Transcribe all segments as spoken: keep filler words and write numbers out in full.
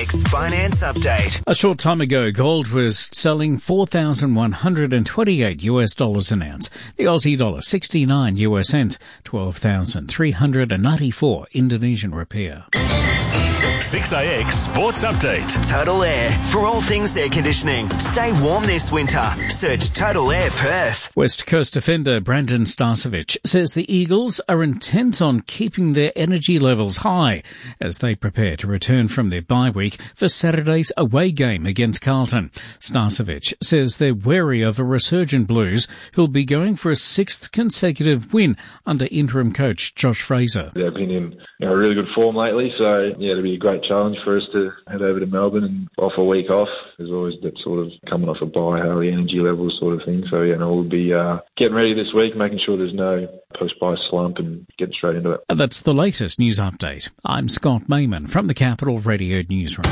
X Finance Update. A short time ago, gold was selling four thousand one hundred twenty-eight US dollars an ounce. The Aussie dollar sixty-nine US cents, twelve thousand three hundred ninety-four Indonesian rupiah. six A X Sports Update. Total Air. For all things air conditioning, stay warm this winter. Search Total Air Perth. West Coast defender Brandon Starcevic says the Eagles are intent on keeping their energy levels high as they prepare to return from their bye week for Saturday's away game against Carlton. Starcevic says they're wary of a resurgent Blues who'll be going for a sixth consecutive win under interim coach Josh Fraser. They've been in you know, really good form lately, so yeah, it'll be a great challenge for us to head over to Melbourne and off a week off. There's always that sort of coming off a bye, how the energy levels sort of thing. So yeah, no, we'll be uh, getting ready this week, making sure there's no post-bye slump and getting straight into it. And that's the latest news update. I'm Scott Mayman from the Capital Radio Newsroom.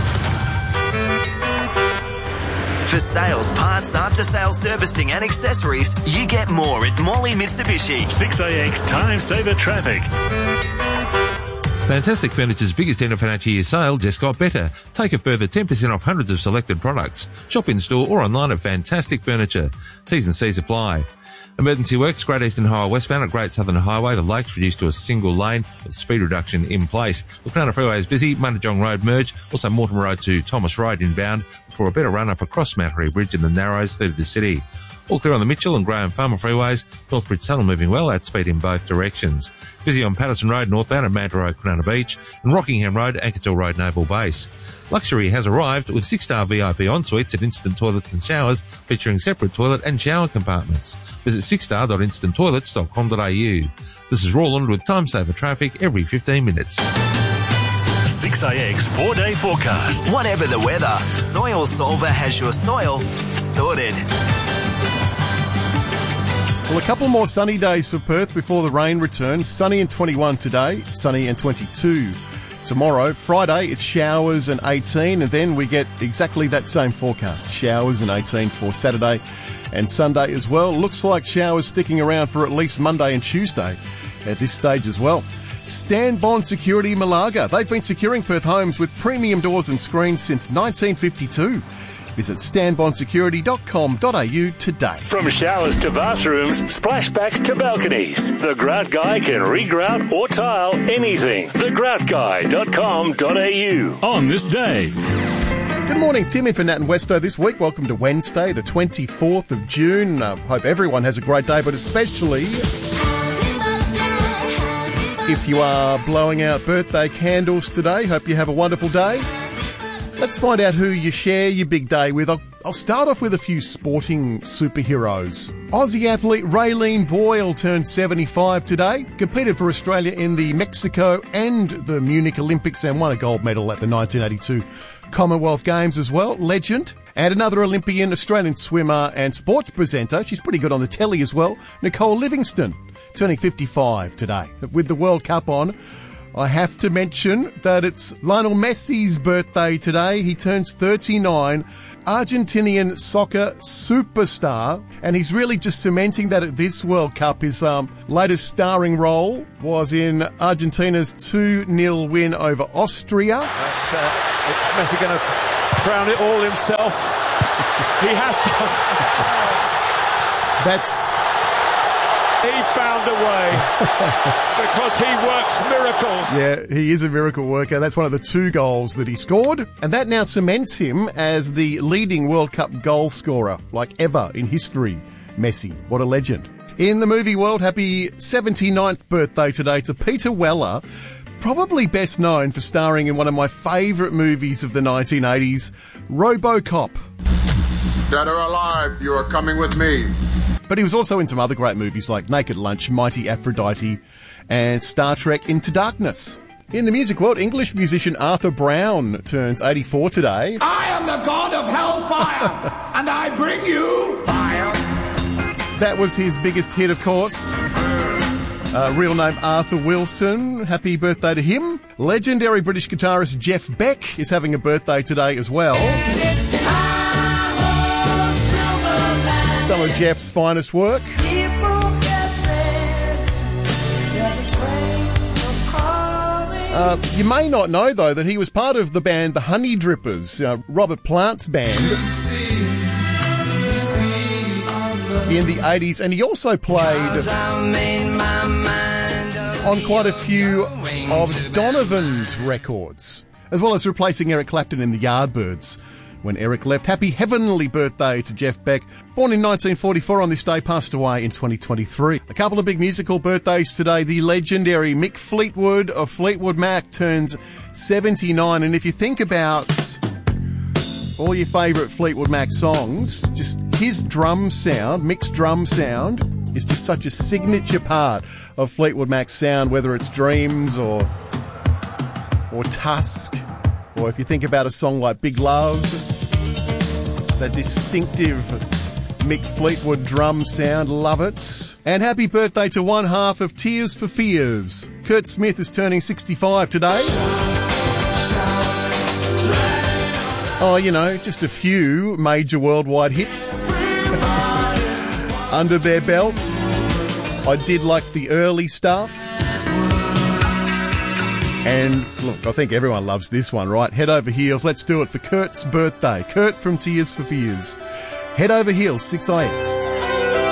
For sales, parts, after-sales servicing and accessories, you get more at Morley Mitsubishi. six A X Time Saver Traffic. Fantastic Furniture's biggest end of financial year sale just got better. Take a further ten percent off hundreds of selected products. Shop in store or online at Fantastic Furniture. T's and C's apply. Emergency works, Great Eastern Highway westbound at Great Southern Highway. The lake's reduced to a single lane with speed reduction in place. The Cronulla Freeway is busy. Mundijong Road merge. Also Mortimer Road to Thomas Road inbound for a better run up across Mount Harry Bridge in the Narrows through the city. All clear on the Mitchell and Graham Farmer freeways. Northbridge Tunnel moving well at speed in both directions. Busy on Patterson Road northbound at Manta Road, Cronulla Beach, and Rockingham Road, Ankersville Road, Naval Base. Luxury has arrived with six-star V I P en-suites at Instant Toilets and Showers featuring separate toilet and shower compartments. Visit six star dot instant toilets dot com dot a u. This is Roland with Time Saver Traffic every fifteen minutes. six A X four-day forecast. Whatever the weather, Soil Solver has your soil sorted. Well, a couple more sunny days for Perth before the rain returns. Sunny and twenty-one today, sunny and twenty-two tomorrow. Friday, it's showers and eighteen, and then we get exactly that same forecast. Showers and eighteen for Saturday and Sunday as well. Looks like showers sticking around for at least Monday and Tuesday at this stage as well. Stan Bond Security Malaga. They've been securing Perth homes with premium doors and screens since nineteen fifty-two. Visit stan bond security dot com dot a u today. From showers to bathrooms, splashbacks to balconies, the Grout Guy can regrout or tile anything. the grout guy dot com dot a u. On this day. Good morning, Tim in for Nat and Westo this week. Welcome to Wednesday, the twenty-fourth of June. I uh, hope everyone has a great day, but especially if you are blowing out birthday candles today. Hope you have a wonderful day. Let's find out who you share your big day with. I'll, I'll start off with a few sporting superheroes. Aussie athlete Raylene Boyle turned seventy-five today, competed for Australia in the Mexico and the Munich Olympics and won a gold medal at the nineteen eighty-two Commonwealth Games as well. Legend. And another Olympian, Australian swimmer and sports presenter. She's pretty good on the telly as well. Nicole Livingstone, turning fifty-five today. With the World Cup on, I have to mention that it's Lionel Messi's birthday today. He turns thirty-nine, Argentinian soccer superstar, and he's really just cementing that at this World Cup. His um, latest starring role was in Argentina's two nil win over Austria. But, uh, is Messi going to crown it all himself? He has to. That's... He found a way because he works miracles. Yeah, he is a miracle worker. That's one of the two goals that he scored. And that now cements him as the leading World Cup goal scorer, like ever in history. Messi, what a legend. In the movie world, happy seventy-ninth birthday today to Peter Weller, probably best known for starring in one of my favourite movies of the nineteen eighties, RoboCop. Dead or alive, you are coming with me. But he was also in some other great movies like Naked Lunch, Mighty Aphrodite, and Star Trek Into Darkness. In the music world, English musician Arthur Brown turns eighty-four today. I am the god of hellfire, and I bring you fire. That was his biggest hit, of course. Uh, real name Arthur Wilson. Happy birthday to him. Legendary British guitarist Jeff Beck is having a birthday today as well. Some of Jeff's finest work. Uh, you may not know, though, that he was part of the band The Honey Drippers, uh, Robert Plant's band, in the eighties, and he also played on quite a few of Donovan's records, as well as replacing Eric Clapton in the Yardbirds when Eric left. Happy heavenly birthday to Jeff Beck. Born in nineteen forty-four on this day, passed away in twenty twenty-three. A couple of big musical birthdays today. The legendary Mick Fleetwood of Fleetwood Mac turns seventy-nine. And if you think about all your favourite Fleetwood Mac songs, just his drum sound, Mick's drum sound, is just such a signature part of Fleetwood Mac's sound, whether it's Dreams or or Tusk, or if you think about a song like Big Love, that distinctive Mick Fleetwood drum sound, love it. And happy birthday to one half of Tears for Fears. Kurt Smith is turning sixty-five today. Oh, you know, just a few major worldwide hits under their belt. I did like the early stuff. And look, I think everyone loves this one, right? Head Over Heels. Let's do it for Kurt's birthday. Kurt from Tears for Fears. Head Over Heels, six I X.